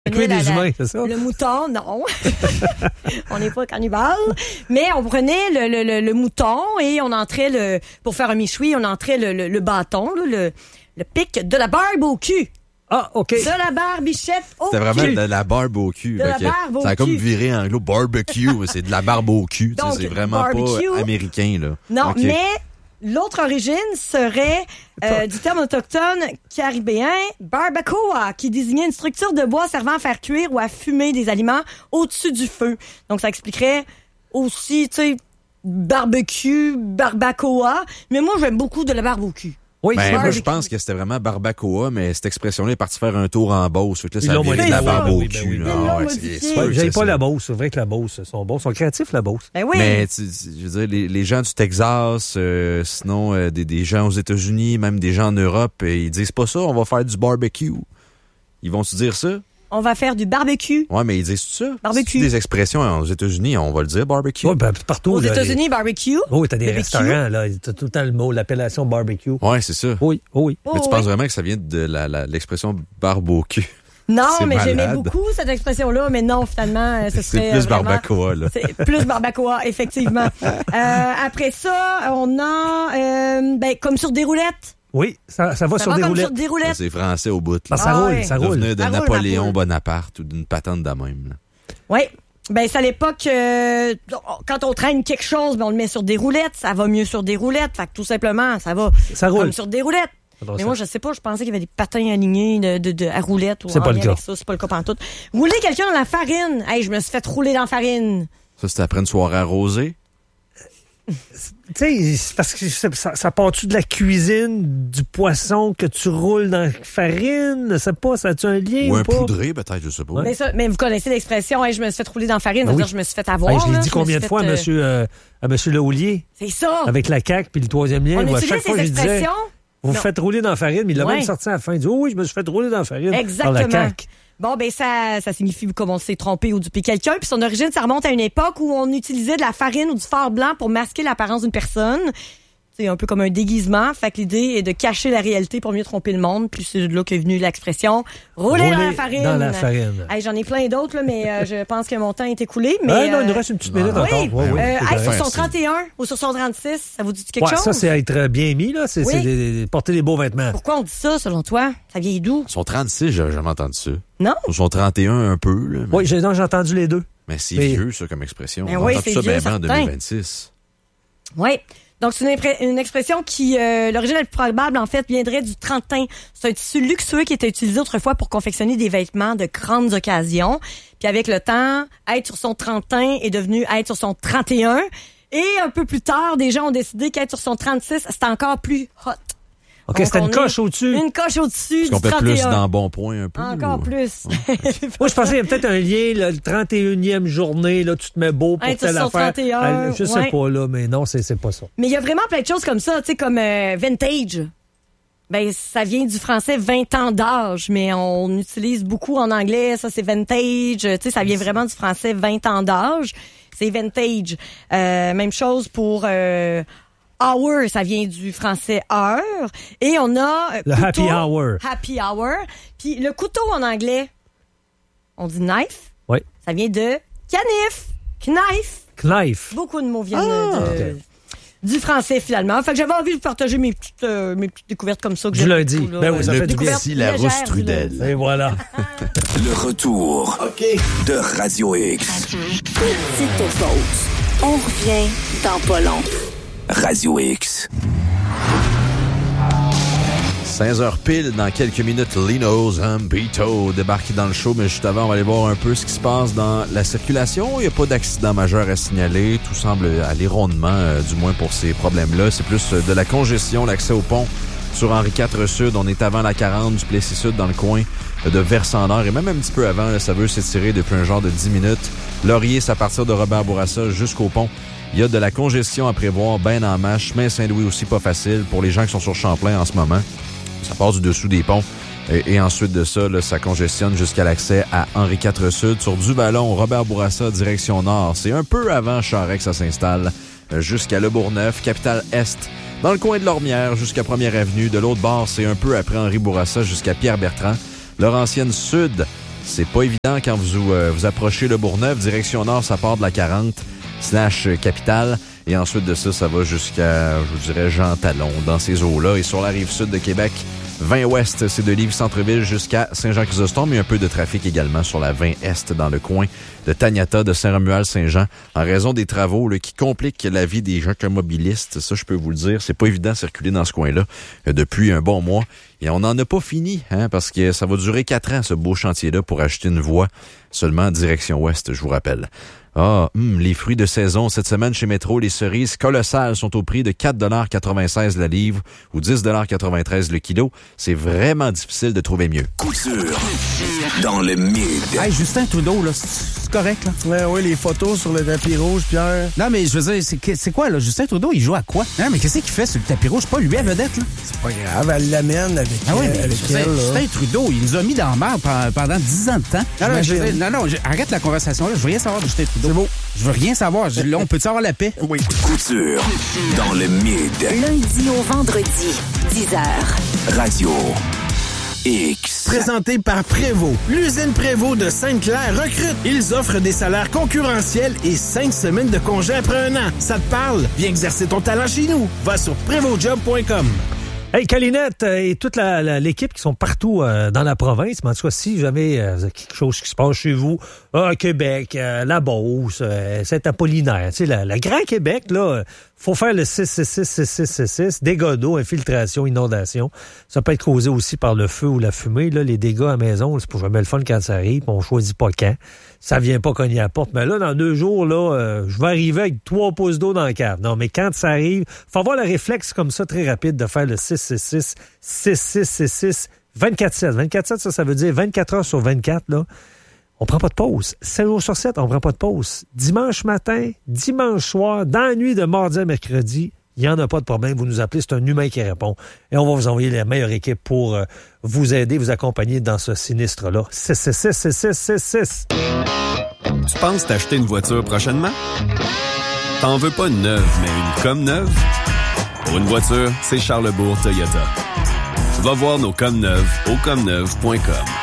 Tuer des humains, c'est ça? Le mouton, non. On n'est pas cannibales. Mais on prenait le mouton et on entrait pour faire un michoui, on entrait le bâton, là, le pic de la barbe au cul. Ah, OK. De la barbichette au cul. C'était vraiment de la barbe au cul. De la barbe au ça a cul. comme viré anglo barbecue. C'est de la barbe au cul. Donc, c'est vraiment barbecue. pas américain, là. Non, OK. mais l'autre origine serait du terme autochtone caribéen barbacoa, qui désignait une structure de bois servant à faire cuire ou à fumer des aliments au-dessus du feu. Donc, ça expliquerait aussi, tu sais, barbecue, barbacoa. Mais moi, j'aime beaucoup de la barbe au cul. Oui, Ben, c'est moi, barbecue. je pense que c'était vraiment barbacoa, mais cette expression-là est partie faire un tour en Beauce. Fait que là, Ils ça l'ont vient de modifié. la barbe au Oui, ben cul. oui, là. ben Ah, oui. ouais, Modifié. c'est J'aime ça. pas la Beauce. C'est vrai que la Beauce, ils sont bons. Ils sont créatifs, la Beauce. Ben oui. Mais je veux dire, les gens du Texas, sinon des gens aux États-Unis, même des gens en Europe, ils disent pas ça, on va faire du barbecue. Ils vont-tu dire ça? On va faire du barbecue. Ouais, mais ils disent ça? Barbecue. C'est des expressions aux États-Unis, on va le dire barbecue. Oui, ben, partout. Aux là, États-Unis, barbecue. Oh, t'as des Barbecue. restaurants, là. T'as tout le temps le mot, l'appellation barbecue. Ouais, c'est ça. Oui, oui. Oh, Mais tu oui. penses vraiment que ça vient de l'expression barbe au cul? Non, C'est mais j'aimais malade. beaucoup cette expression-là, mais non, finalement, ce serait C'est plus vraiment- barbacoa, là. C'est plus barbacoa, effectivement. Après ça, on a, comme sur des roulettes. Oui, ça va Ça sur va des comme roulettes. sur des roulettes. C'est français au bout. Parce Là. que ça Ah roule, ouais. ça Ça roule. venait de Ça roule, Napoléon ça roule. Bonaparte ou d'une patente de même. Là. Oui. Ben, c'est à l'époque, quand on traîne quelque chose, ben, on le met sur des roulettes. Ça va mieux sur des roulettes. Fait que tout simplement, ça va Ça roule. comme sur des roulettes. Faudra Mais ça. moi, je sais pas, je pensais qu'il y avait des patins alignés à roulettes ou C'est en pas le lien cas. avec ça. C'est pas le cas pantoute. Rouler quelqu'un dans la farine. Hey, je me suis fait rouler dans la farine. Ça, c'était après une soirée arrosée. Tu sais, c'est parce que ça part-tu de la cuisine, du poisson que tu roules dans la farine? Je sais pas, ça a-tu un lien Ou ou un pas? poudré, peut-être, je sais pas. Mais vous connaissez l'expression, hey, je me suis fait rouler dans la farine. Ben oui. C'est-à-dire, je me suis fait avoir. Hey, je l'ai là. dit Je me combien suis de fois fait, à monsieur Lehoulier, C'est ça. avec la CAQ puis le troisième lien, On où à utilise chaque fois, ces je disais, expressions. vous vous Non. faites rouler dans la farine, mais il l'a Ouais. même sorti à la fin. Il dit, oh oui, je me suis fait rouler dans la farine. Exactement. Par la CAQ. Bon, ben ça signifie comme on s'est trompé ou dupé quelqu'un. Puis son origine, ça remonte à une époque où on utilisait de la farine ou du fard blanc pour masquer l'apparence d'une personne. C'est un peu comme un déguisement. Fait que l'idée est de cacher la réalité pour mieux tromper le monde. Puis c'est de là qu'est venue l'expression rouler dans la farine. dans la farine. Hey, j'en ai plein d'autres, là, mais je pense que mon temps est écoulé. Mais, Ah, non, il nous reste une petite minute oui, encore. Ouais, ouais, c'est hey, sur correct. son 31 ou sur son 36, ça vous dit quelque Ouais, chose? ça, c'est être bien mis, là. C'est Oui. porter des beaux vêtements. Pourquoi on dit ça, selon toi? Ça vient d'où? Son 36, j'avais jamais entendu ça. Non? Son 31, un peu. Là, mais Oui, j'ai entendu les deux. mais c'est Mais- vieux, ça, comme expression. Ben On oui, entend c'est ça vieux, bien en certain. 2026. Oui. Donc, c'est une expression qui, l'origine la plus probable, en fait, viendrait du trentin. C'est un tissu luxueux qui était utilisé autrefois pour confectionner des vêtements de grandes occasions. Puis avec le temps, être sur son trentin est devenu être sur son 31. Et un peu plus tard, des gens ont décidé qu'être sur son 36, c'était encore plus hot. OK, Donc, c'était on une est coche au-dessus. Une coche au-dessus Est-ce qu'on du peut 31. plus dans bon point un peu? Encore ou- plus. Moi, je pensais qu'il y avait peut-être un lien, là, le 31e journée, là, tu te mets beau pour Hey, telle sur affaire. 31, Ah, je sais ouais. pas, là, mais non, c'est pas ça. Mais il y a vraiment plein de choses comme ça, tu sais, comme vintage. Ben, ça vient du français 20 ans d'âge, mais on utilise beaucoup en anglais, ça c'est vintage. Tu sais, ça vient vraiment du français 20 ans d'âge. C'est vintage. Même chose pour hour, ça vient du français heure. Et on a Le couteau, happy hour. Happy hour. Puis le couteau en anglais, on dit knife. Oui. Ça vient de canif, knife. Knife. Beaucoup de mots viennent du français, finalement. Fait que j'avais envie de partager mes petites découvertes comme ça. Que Du j'aime lundi. beaucoup, là. Ben oui, ça Le fait du bien. Plessis, la légère rousse du Trudel. lundi. Et voilà. Le retour de Radio X. Petite pause. On revient dans pas long. Radio X. 16h pile, dans quelques minutes, Lino Zambito débarque dans le show, mais juste avant, on va aller voir un peu ce qui se passe dans la circulation. Il n'y a pas d'accident majeur à signaler. Tout semble aller rondement, du moins pour ces problèmes-là. C'est plus de la congestion, l'accès au pont sur Henri IV Sud. On est avant la 40 du Plessis Sud dans le coin de Versant-Nord. Et même un petit peu avant, là, ça veut s'étirer depuis un genre de 10 minutes. Laurier, c'est à partir de Robert-Bourassa jusqu'au pont. Il y a de la congestion à prévoir, ben en masse. Chemin Saint-Louis aussi pas facile pour les gens qui sont sur Champlain en ce moment. Ça passe du dessous des ponts. Et ensuite de ça, là, ça congestionne jusqu'à l'accès à Henri IV Sud. Sur Duvalon, Robert-Bourassa, direction nord. C'est un peu avant Charest que ça s'installe. Jusqu'à Le Bourgneuf, capitale Est. Dans le coin de Lormière, jusqu'à 1er Avenue. De l'autre bord, c'est un peu après Henri Bourassa jusqu'à Pierre-Bertrand. Laurentienne Sud, C'est pas évident quand vous approchez le Bourgneuf. Direction nord, ça part de la 40/Capitale. Et ensuite de ça, ça va jusqu'à, je vous dirais, Jean Talon, dans ces eaux-là. Et sur la rive sud de Québec, 20 ouest, c'est de Lévis-Centreville jusqu'à Saint-Jean-Chrysostome. Il y a un peu de trafic également sur la 20 est dans le coin de Taniata, de Saint-Romuald-Saint-Jean, en raison des travaux là, qui compliquent la vie des gens automobilistes. Ça, je peux vous le dire, c'est pas évident de circuler dans ce coin-là depuis un bon mois. Et on n'en a pas fini, parce que ça va durer 4 ans, ce beau chantier-là, pour acheter une voie seulement en direction ouest, je vous rappelle. Les fruits de saison. Cette semaine, chez Métro, les cerises colossales sont au prix de 4,96 $ la livre ou 10,93 $ le kilo. C'est vraiment difficile de trouver mieux. Couture dans le mid. Hey, Justin Trudeau, là, c'est correct, là? Oui, les photos sur le tapis rouge, Pierre. Non, mais je veux dire, c'est quoi, là? Justin Trudeau, il joue à quoi? Non, mais qu'est-ce qu'il fait sur le tapis rouge? C'est pas lui à vedette, là? C'est pas grave, elle l'amène avec elle. Justin Trudeau, il nous a mis dans la merde pendant 10 ans de temps. Non, arrête la conversation, là. Je veux rien savoir de Justin Trudeau. C'est beau. Je veux rien savoir. Là, on peut-tu avoir la paix? Oui. Couture dans le mid. Lundi au vendredi, 10h. Radio X. Présenté par Prévost. L'usine Prévost de Sainte-Claire recrute. Ils offrent des salaires concurrentiels et 5 semaines de congé après 1 an. Ça te parle? Viens exercer ton talent chez nous. Va sur prévostjob.com. Hey, Calinette et toute l'équipe qui sont partout dans la province, mais en tout cas, si jamais quelque chose qui se passe chez vous, à Québec, la Beauce, Saint-Apollinaire, tu sais, le Grand Québec, là, faut faire le 666, dégâts d'eau, infiltration, inondation. Ça peut être causé aussi par le feu ou la fumée. Là, les dégâts à la maison, c'est pour jamais le fun quand ça arrive, on choisit pas quand. Ça vient pas cogner à la porte. Mais là, dans 2 jours, là, je vais arriver avec 3 pouces d'eau dans la cave. Non, mais quand ça arrive, faut avoir le réflexe comme ça, très rapide, de faire le 666, 24/7. 24/7, ça veut dire 24 heures sur 24, là. On prend pas de pause. 7 jours sur 7, on prend pas de pause. Dimanche matin, dimanche soir, dans la nuit de mardi à mercredi, il n'y en a pas de problème. Vous nous appelez, c'est un humain qui répond. Et on va vous envoyer la meilleure équipe pour vous aider, vous accompagner dans ce sinistre-là. 666. Tu penses t'acheter une voiture prochainement? T'en veux pas une neuve, mais une comme neuve? Pour une voiture, c'est Charlebourg Toyota. Va voir nos comme neuves au comneuve.com.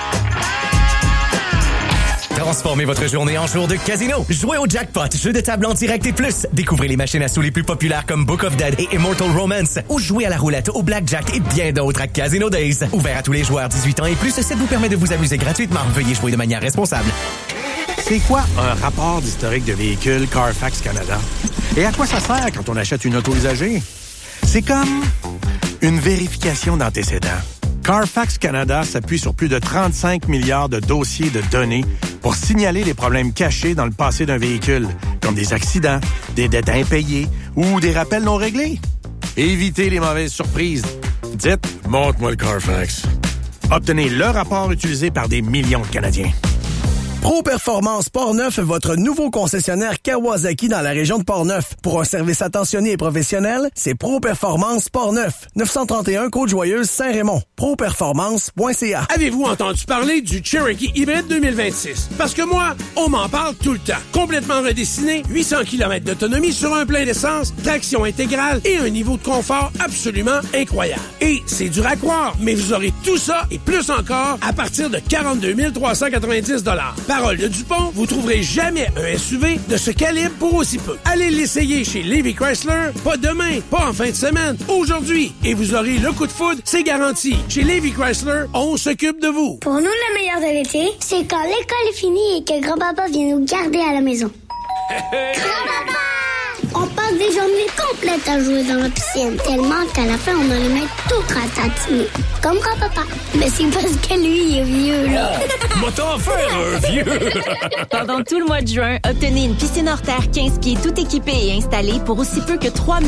Transformez votre journée en jour de casino. Jouez au jackpot, jeu de table en direct et plus. Découvrez les machines à sous les plus populaires comme Book of Dead et Immortal Romance. Ou jouez à la roulette, au blackjack et bien d'autres à Casino Days. Ouvert à tous les joueurs 18 ans et plus, ça vous permet de vous amuser gratuitement. Veuillez jouer de manière responsable. C'est quoi un rapport d'historique de véhicule Carfax Canada? Et à quoi ça sert quand on achète une auto usagée? C'est comme une vérification d'antécédents. Carfax Canada s'appuie sur plus de 35 milliards de dossiers de données pour signaler les problèmes cachés dans le passé d'un véhicule, comme des accidents, des dettes impayées ou des rappels non réglés. Évitez les mauvaises surprises. Dites « Montre-moi le Carfax ». Obtenez le rapport utilisé par des millions de Canadiens. Pro Performance Portneuf, votre nouveau concessionnaire Kawasaki dans la région de Portneuf. Pour un service attentionné et professionnel, c'est Pro Performance Portneuf, 931 Côte-Joyeuse, Saint-Raymond. Properformance.ca. Avez-vous entendu parler du Cherokee Hybrid 2026? Parce que moi, on m'en parle tout le temps. Complètement redessiné, 800 km d'autonomie sur un plein d'essence, traction intégrale et un niveau de confort absolument incroyable. Et c'est dur à croire, mais vous aurez tout ça et plus encore à partir de 42 390 $. Parole de Dupont, vous trouverez jamais un SUV de ce calibre pour aussi peu. Allez l'essayer chez Lévis Chrysler, pas demain, pas en fin de semaine, aujourd'hui. Et vous aurez le coup de foudre, c'est garanti. Chez Lévis Chrysler, on s'occupe de vous. Pour nous, le meilleur de l'été, c'est quand l'école est finie et que grand-papa vient nous garder à la maison. Grand-papa! On passe des journées complètes à jouer dans la piscine, tellement qu'à la fin, on a les mains toutes ratatinées. Comme grand-papa. Mais c'est parce que lui, il est vieux, là. Moi, t'en faire un vieux! Pendant tout le mois de juin, obtenez une piscine hors terre 15 pieds tout équipée et installée pour aussi peu que 3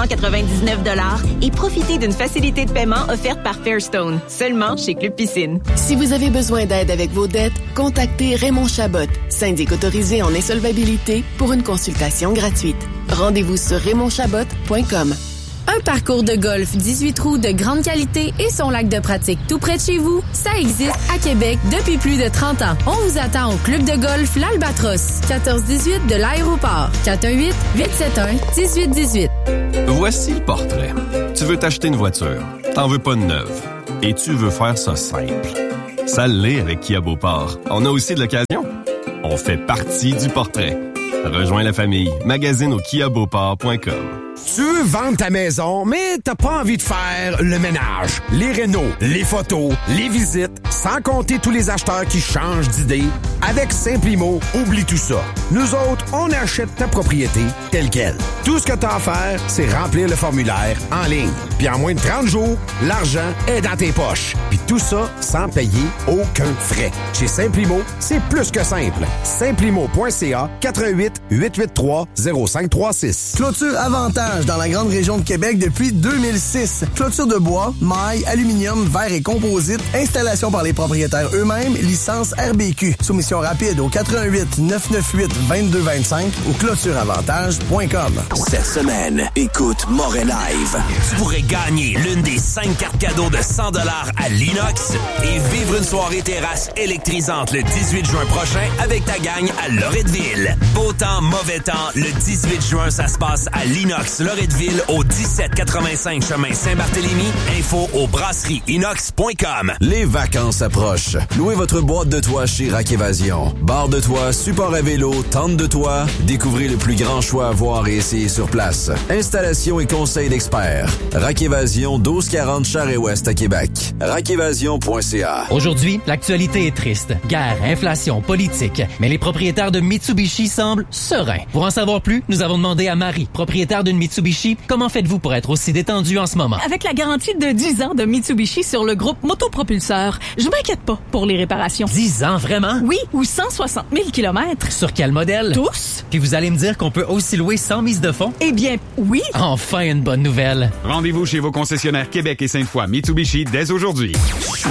999 $ et profitez d'une facilité de paiement offerte par Fairstone. Seulement chez Club Piscine. Si vous avez besoin d'aide avec vos dettes, contactez Raymond Chabot, syndic autorisé en insolvabilité, pour une consultation gratuite. Rendez-vous sur RaymondChabot.com. Un parcours de golf 18 trous de grande qualité et son lac de pratique tout près de chez vous, ça existe à Québec depuis plus de 30 ans. On vous attend au club de golf L'Albatros, 1418 de l'aéroport, 418-871-1818. Voici le portrait. Tu veux t'acheter une voiture, t'en veux pas de neuve, et tu veux faire ça simple. Ça l'est avec Kia Beauport. On a aussi de l'occasion. On fait partie du portrait. Rejoins la famille. Magasine au kiabeauport.com. Tu veux vendre ta maison, mais t'as pas envie de faire le ménage, les rénos, les photos, les visites, sans compter tous les acheteurs qui changent d'idée? Avec Simplimo, oublie tout ça. Nous autres, on achète ta propriété telle quelle. Tout ce que t'as à faire, c'est remplir le formulaire en ligne. Puis en moins de 30 jours, l'argent est dans tes poches. Puis tout ça sans payer aucun frais. Chez Simplimo, c'est plus que simple. Simplimo.ca 88 883 0536. Clôture Avantage dans la grande région de Québec depuis 2006. Clôture de bois, maille, aluminium, verre et composite. Installation par les propriétaires eux-mêmes. Licence RBQ. Soumission rapide au 88 998 2225 ou clôtureavantage.com. Cette semaine, écoute Moret Live. Tu pourrais gagner l'une des 5 cartes cadeaux de 100 $ à l'Inox et vivre une soirée terrasse électrisante le 18 juin prochain avec ta gang à Loretteville. Beau temps, mauvais temps, le 18 juin, ça se passe à l'Inox Loretteville au 1785 chemin Saint-Barthélemy. Info au brasserieinox.com. Les vacances approchent. Louez votre boîte de toit chez Rack Évasion. Barre de toit, support à vélo, tente de toit. Découvrez le plus grand choix à voir et essayer sur place. Installation et conseils d'experts. Rack Évasion, 1240 Charest-Ouest à Québec. rackévasion.ca. Aujourd'hui, l'actualité est triste. Guerre, inflation, politique. Mais les propriétaires de Mitsubishi semblent sereins. Pour en savoir plus, nous avons demandé à Marie, propriétaire d'une Mitsubishi, comment faites-vous pour être aussi détendu en ce moment? Avec la garantie de 10 ans de Mitsubishi sur le groupe Motopropulseur, je m'inquiète pas pour les réparations. 10 ans, vraiment? Oui, ou 160 000 kilomètres. Sur quel modèle? Tous. Puis vous allez me dire qu'on peut aussi louer sans mise de fonds? Eh bien, oui. Enfin, une bonne nouvelle. Rendez-vous chez vos concessionnaires Québec et Sainte-Foy Mitsubishi dès aujourd'hui.